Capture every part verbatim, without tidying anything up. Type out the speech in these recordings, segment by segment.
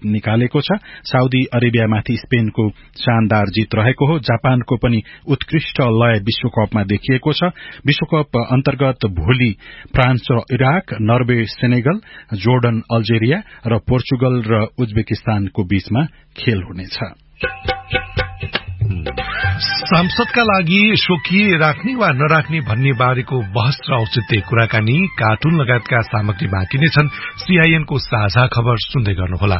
निकालेको छ। साउदी अरेबियामाथि स्पेनको शानदार जित रहेको हो। जापानको पनि उत्कृष्ट लय विश्वकपमा देखिएको छ। विश्वकप अन्तर्गत भोलि फ्रान्स र Iraq, Norway Senegal, Jordan Algeria र पोर्चुगल र उज्बेकिस्तानको बीचमा खेल हुनेछ। सांसदका लागि स्वकीय राख्ने वा नराख्ने भन्ने बारेको बहस र औचित्य कुराकानी, कार्टुन लगायतका सामग्री बाँकी नै छन्। सीआईएनको साझा खबर सुन्दै गर्नुहोला।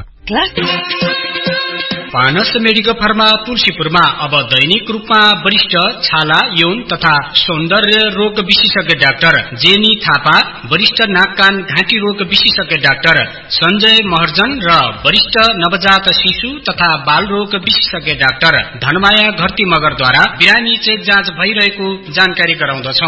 पानस मेडिकल फार्मा तुलसीपुरमा अब दैनिक रूपमा वरिष्ठ छाला, यौन तथा सौन्दर्य रोग विशेषज्ञ डाक्टर जेनी थापा, वरिष्ठ नाक कान घाँटी रोग विशेषज्ञ डाक्टर संजय महर्जन र वरिष्ठ नवजात शिशु तथा बाल रोग विशेषज्ञ डाक्टर धनमाया घरती मगरद्वारा बिरामी चेक जाँच भइरहेको जानकारी गराउँदछौ।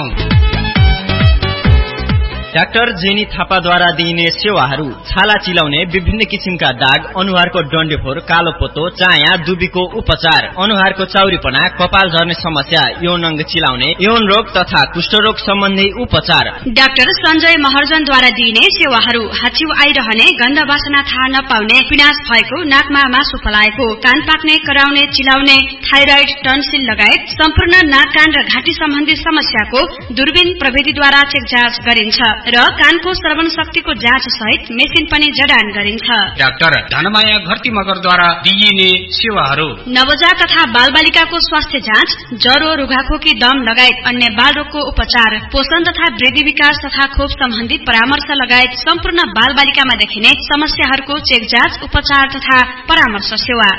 डाक्टर जेनी थापाद्वारा दिइने सेवाहरू छाला चिलाउने, विभिन्न किसिमका दाग, अनुहारको डन्डेफोर, कालो पोतो, चाया, दुबीको उपचार, अनुहारको चाउरीपना, कपाल झर्ने समस्या, यौन अंग चिलाउने, यौन रोग तथा कुष्ठरोग सम्बन्धी उपचार। डाक्टर संजय महर्जनद्वारा दिइने सेवाहरू हाचिउ आइरहने, गन्ध वासना थाहा नपाउने, पिनास भएको, नाकमा मासु पलाएको, कान पाक्ने, कराउने, चिलाउने, थाइराइड, टन्सिल लगायत सम्पूर्ण नाक कान र घाँटी सम्बन्धी समस्याको दूरबीन प्रविधिद्वारा चेक जाँच गरिन्छ र कानको श्रवण शक्तिको जाँच सहित मेसिन पनि जडान गरिन्छ। डाक्टर धनमाया घरती मगरद्वारा दिइने सेवाहरू नवजात तथा बालबालिकाको स्वास्थ्य जाँच, ज्वरो, रुघाखोकी, दम लगायत अन्य बाल रोगको उपचार, पोषण तथा वृद्धि विकास तथा खोप सम्बन्धी परामर्श लगायत सम्पूर्ण बालबालिकामा देखिने समस्याहरूको चेक जाँच, उपचार तथा परामर्श सेवा।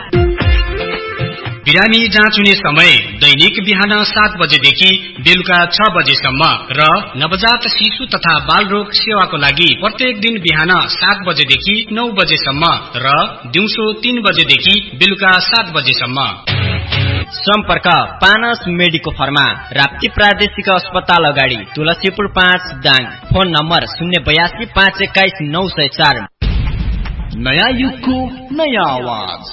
बिरामी जाँच हुने समय दैनिक बिहान सात बजेदेखि बेलुका छ बजेसम्म र नवजात शिशु तथा बाल रोग सेवाको लागि प्रत्येक दिन बिहान सात बजेदेखि नौ बजेसम्म र दिउँसो तीन बजेदेखि बेलुका सात बजेसम्म। सम्पर्क पानस मेडिको फर्मा, राप्ती प्रादेशिक अस्पताल अगाडि, तुलसीपुर पाँच दाङ। फोन नम्बर शून्य बयासी पाँच एक्काइस नौ सय चार। नयाँ युगको नयाँ आवाज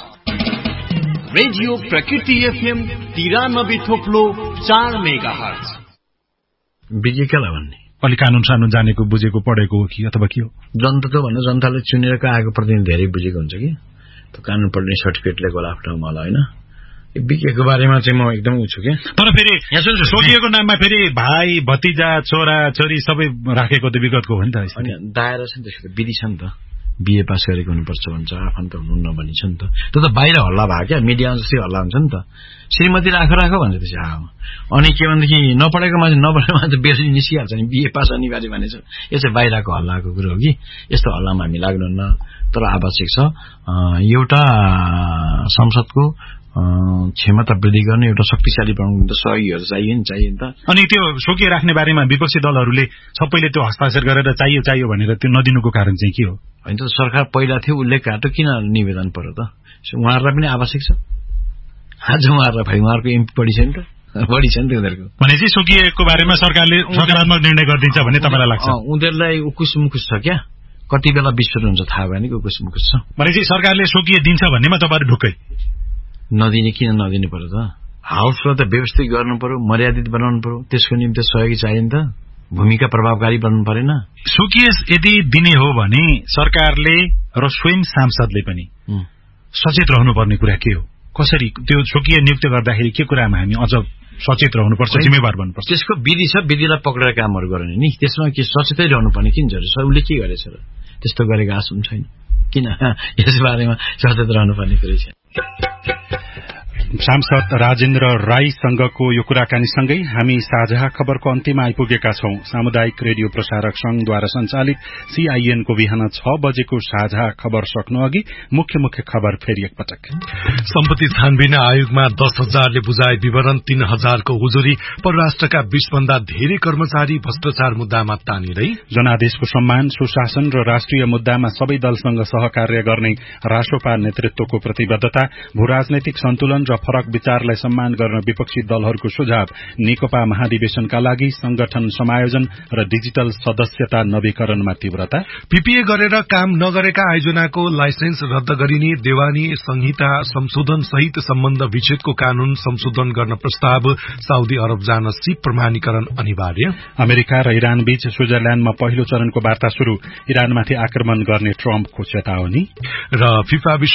रेडियो प्रकृति एफएम तिरानब्बे थोप्लो चार मेगा हर्ज। बिजी के भन्ने अलि कानून सानुन जानेको बुझेको पढेको हो कि अथवा के हो? जनता त भन्दा जनताले चुनेर आएको प्रतिनिधि धेरै बुझेको हुन्छ कि त्यो कानून पढ्ने सर्टिफिकेट लिएको होला आफ्नो ठाउँमा होला होइन। बिकेको बारेमा चाहिँ म एकदम उछु के। तर फेरि यहाँ सुन्नु, सोकिएको नाममा फेरि भाइ भतिजा छोरा छोरी सबै राखेको त विगतको हो नि त। अनि दायरा छ नि, त्यसको विधि छ नि त। बीए पास गरेको हुनुपर्छ भन्छ, आफन्त हुनुहुन्न भनिन्छ नि त। त्यो त बाहिर हल्ला भयो क्या, मिडियामा जस्तै हल्ला हुन्छ नि त। श्रीमती राख राख भन्छ त्यसै आऊ। अनि के भनेदेखि नपढेको मान्छे नपढेको मान्छे बेसी निस्किहाल्छ नि, बीए पास अनिवार्य भनेछ। यो चाहिँ बाहिरको हल्लाको कुरो हो कि, यस्तो हल्लामा हामी लाग्नुहुन्न। तर आवश्यक छ एउटा संसदको क्षमता वृद्धि गर्ने एउटा शक्तिशाली बनाउनु त सहयोगहरू चाहियो नि चाहियो नि त। अनि त्यो सोकिए राख्ने बारेमा विपक्षी दलहरूले सबैले त्यो हस्ताक्षर गरेर चाहियो चाहियो भनेर त्यो नदिनुको कारण चाहिँ के हो? होइन त सरकार पहिला थियो, उसले काटो किन निवेदन पर्यो त? उहाँहरूलाई पनि आवश्यक छ। आज उहाँहरूलाई भाइ उहाँहरूको एमपी बढी छ नि त, बढी छ नि त उनीहरूको। भनेपछि सोकिएको बारेमा सरकारले सकारात्मक निर्णय गरिदिन्छ भन्ने तपाईँलाई लाग्छ? उनीहरूलाई उकुस मुकुस छ क्या, कति बेला विस्फोट हुन्छ थाहा भएन कि उकुस मुकुस छ। भनेपछि सरकारले सोकिए दिन्छ भन्नेमा तपाईँहरू ढुक्कै? नदिने किन नदिनु पर्यो त? हाउसलाई त व्यवस्थित गर्नु पर्यो, मर्यादित बनाउनु पर्यो, त्यसको निम्ति सहयोगी चाहियो नि त। भूमिका प्रभावकारी बन्नु परेन। सोकिएस यदि दिने हो भने सरकारले र स्वयं सांसदले पनि सचेत रहनुपर्ने कुरा के हो? कसरी त्यो सोकिए नियुक्त गर्दाखेरि के कुरामा हामी अझ सचेत रहनुपर्छ, जिम्मेवार बन्नुपर्छ? त्यसको विधि छ, विधिलाई पक्रेर कामहरू गर्ने नि। त्यसमा के सचेतै रहनुपर्ने किन जरुरी छ? उसले के गरेछ र त्यस्तो गरेको आशा छैन किन? यस बारेमा सचेत रहनुपर्ने कुरै छ। सांसद राजेन्द्र राईसँगको यो कुराकानीसँगै हामी साझा खबरको अन्त्यमा आइपुगेका छौं। सामुदायिक रेडियो प्रसारक संघद्वारा सञ्चालित सीआईएनको बिहान छ बजेको साझा खबर सक्नु अघि मुख्य मुख्य खबर फेरि एकपटक। सम्पत्ति छानबिन आयोगमा दस हजारले बुझाए विवरण, तीन हजारको उजुरी, परराष्ट्रका बीस भन्दा धेरै कर्मचारी भ्रष्टाचार मुद्दामा तानिँदै। जनादेशको सम्मान, सुशासन र राष्ट्रिय मुद्दामा सबै दलसँग सहकार्य गर्ने रासोपा नेतृत्वको प्रतिबद्धता। भू राजनैतिक सन्तुलन र फरक विचारलाई सम्मान गर्न विपक्षी दलहरूको सुझाव। नेकपा महाधिवेशनका लागि संगठन समायोजन र डिजिटल सदस्यता नवीकरणमा तीव्रता। पीपीए गरेर काम नगरेका आयोजनाको लाइसेन्स रद्द गरिने, देवानी संहिता संशोधन सहित सम्बन्ध विच्छेदको कानून संशोधन गर्न प्रस्ताव। साउदी अरब जान सिप प्रमाणीकरण अनिवार्य। अमेरिका र इरान बीच स्विजरल्याण्डमा पहिलो चरणको वार्ता शुरू। इरानमाथि आक्रमण गर्ने ट्रम्पको चेतावनी। र फिफा